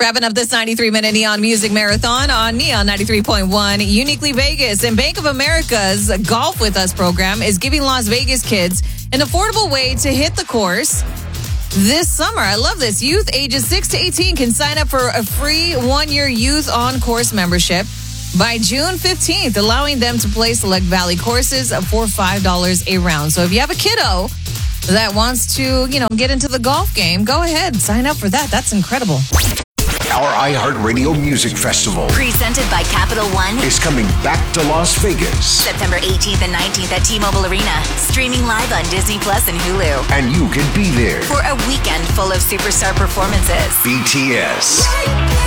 Wrapping up this 93-minute Neon Music Marathon on Neon 93.1, Uniquely Vegas. And Bank of America's Golf With Us program is giving Las Vegas kids an affordable way to hit the course this summer. I love this. Youth ages 6 to 18 can sign up for a free one-year youth on-course membership by June 15th, allowing them to play select Valley courses for $5 a round. So if you have a kiddo that wants to, get into the golf game, go ahead, sign up for that. That's incredible. Our iHeartRadio Music Festival, presented by Capital One, is coming back to Las Vegas. September 18th and 19th at T-Mobile Arena. Streaming live on Disney Plus and Hulu. And you can be there for a weekend full of superstar performances. BTS,